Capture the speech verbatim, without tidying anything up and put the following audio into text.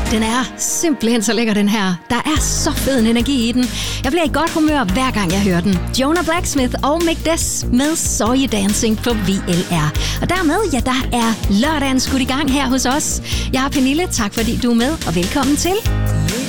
Den er simpelthen så lækker, den her. Der er så fed en energi i den. Jeg bliver i godt humør, hver gang jeg hører den. Jonah Blacksmith og Mick Des med Saw You Dancing på V L R. Og dermed, ja, der er lørdagen skudt i gang her hos os. Jeg er Pernille, tak fordi du er med, og velkommen til